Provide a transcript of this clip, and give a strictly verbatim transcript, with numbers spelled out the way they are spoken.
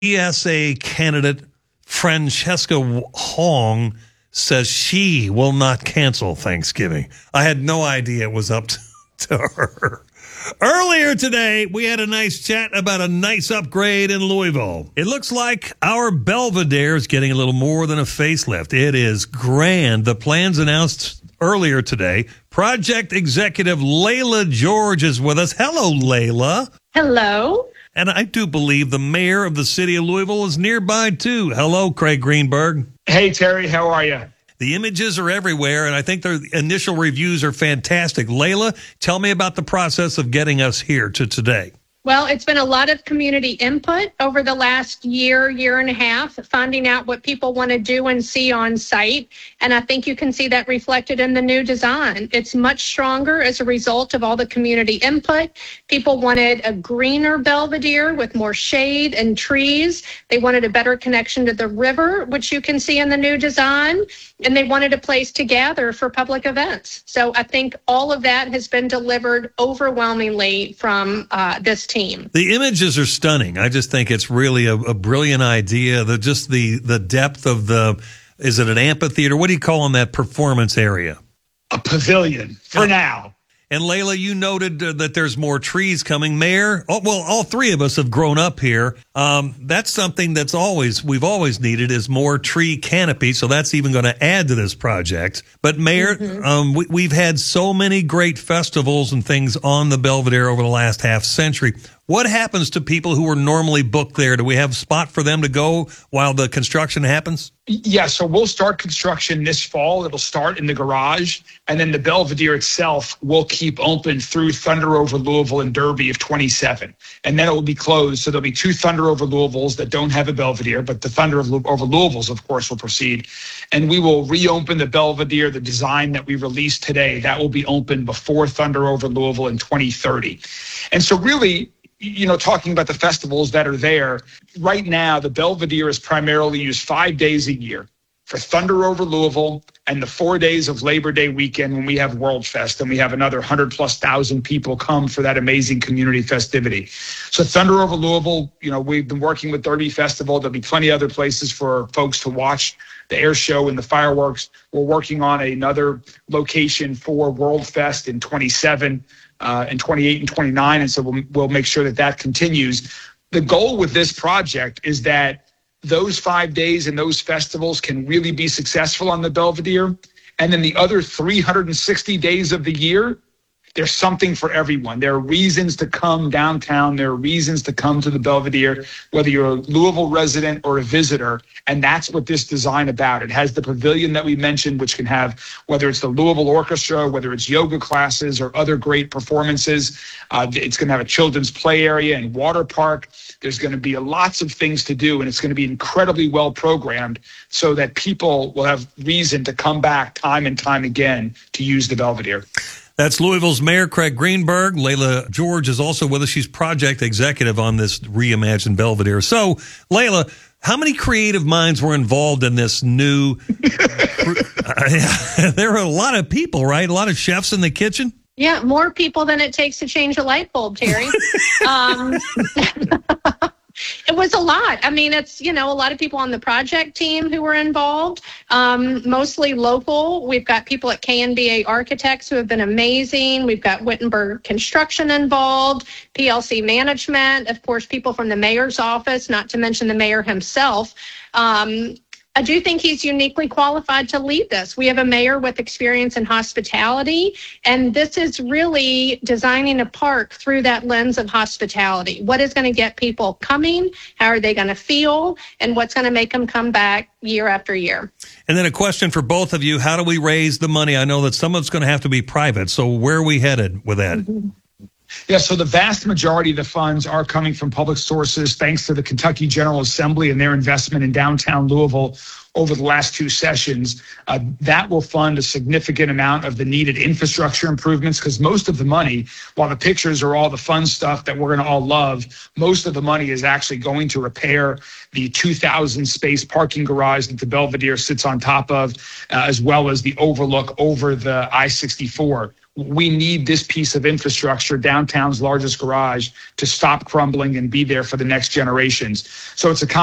E S A candidate Francesca Hong says she will not cancel Thanksgiving. I had no idea it was up to, to her. Earlier today, we had a nice chat about a nice upgrade in Louisville. It looks like our Belvedere is getting a little more than a facelift. It is grand. The plans announced earlier today. Project executive Layla George is with us. Hello, Layla. Hello. And I do believe the mayor of the city of Louisville is nearby, too. Hello, Craig Greenberg. Hey, Terry. How are you? The images are everywhere, and I think their initial reviews are fantastic. Layla, tell me about the process of getting us here to today. Well, it's been a lot of community input over the last year, year and a half, finding out what people want to do and see on site. And I think you can see that reflected in the new design. It's much stronger as a result of all the community input. People wanted a greener Belvedere with more shade and trees. They wanted a better connection to the river, which you can see in the new design. And they wanted a place to gather for public events. So I think all of that has been delivered overwhelmingly from uh, this team. The images are stunning. I just think it's really a, a brilliant idea. The just the the depth of the, is it an amphitheater? What do you call in that performance area? A pavilion for now. And Layla, you noted uh, that there's more trees coming. Mayor, oh, well, all three of us have grown up here. Um, that's something that's always, we've always needed is more tree canopy. So that's even going to add to this project. But Mayor, mm-hmm. um, we, we've had so many great festivals and things on the Belvedere over the last half century. What happens to people who are normally booked there? Do we have a spot for them to go while the construction happens? Yeah, so we'll start construction this fall. It'll start in the garage, and then the Belvedere itself will keep open through Thunder Over Louisville and Derby of twenty-seven. And then it will be closed. So there'll be two Thunder Over Louisvilles that don't have a Belvedere, but the Thunder Over Louisvilles, of course, will proceed. And we will reopen the Belvedere, the design that we released today. That will be open before Thunder Over Louisville in twenty thirty. And so really, you know, talking about the festivals that are there, right now, the Belvedere is primarily used five days a year for Thunder Over Louisville and the four days of Labor Day weekend when we have World Fest and we have another one hundred plus thousand people come for that amazing community festivity. So Thunder Over Louisville, you know, we've been working with Derby Festival. There'll be plenty of other places for folks to watch the air show and the fireworks. We're working on another location for World Fest in twenty-seven. Uh, and twenty-eight and twenty-nine, and so we'll, we'll make sure that that continues. The goal with this project is that those five days and those festivals can really be successful on the Belvedere, and then the other three hundred sixty days of the year, there's something for everyone. There are reasons to come downtown. There are reasons to come to the Belvedere, whether you're a Louisville resident or a visitor. And that's what this design about. It has the pavilion that we mentioned, which can have, whether it's the Louisville Orchestra, whether it's yoga classes or other great performances. Uh, it's going to have a children's play area and water park. There's going to be lots of things to do, and it's going to be incredibly well programmed so that people will have reason to come back time and time again to use the Belvedere. That's Louisville's Mayor Craig Greenberg. Layla George is also with us. She's project executive on this reimagined Belvedere. So, Layla, how many creative minds were involved in this new? There are a lot of people, right? A lot of chefs in the kitchen. Yeah, more people than it takes to change a light bulb, Terry. um, It was a lot. I mean, it's, you know, a lot of people on the project team who were involved, um, mostly local. We've got people at K N B A Architects who have been amazing. We've got Wittenberg Construction involved, P L C Management, of course, people from the mayor's office, not to mention the mayor himself. Um, I do think he's uniquely qualified to lead this. We have a mayor with experience in hospitality, and this is really designing a park through that lens of hospitality. What is going to get people coming? How are they going to feel? And what's going to make them come back year after year? And then a question for both of you. How do we raise the money? I know that some of it's going to have to be private. So where are we headed with that? Mm-hmm. Yeah, so the vast majority of the funds are coming from public sources, thanks to the Kentucky General Assembly and their investment in downtown Louisville over the last two sessions. Uh, that will fund a significant amount of the needed infrastructure improvements, because most of the money, while the pictures are all the fun stuff that we're going to all love, most of the money is actually going to repair the two thousand space parking garage that the Belvedere sits on top of, uh, as well as the overlook over the I sixty-four. we need this piece of infrastructure, downtown's largest garage, to stop crumbling and be there for the next generations. So it's a